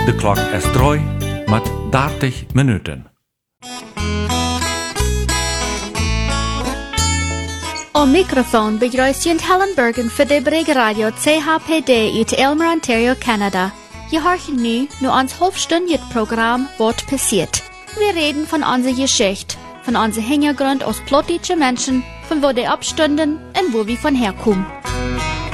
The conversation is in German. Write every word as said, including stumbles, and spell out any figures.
De klok is droi met dertig minuten. Om microfoon begrüßt Helen Bergen für de Brege Radio C H P D uit Aylmer, Ontario, Canada. Je horchen nu nur ans halbstündiges Programm Wort passiert. Wir reden von unserer Geschichte, von unserem Hintergrund aus plottische Menschen, von wo die abstünden und wo wir von herkommen.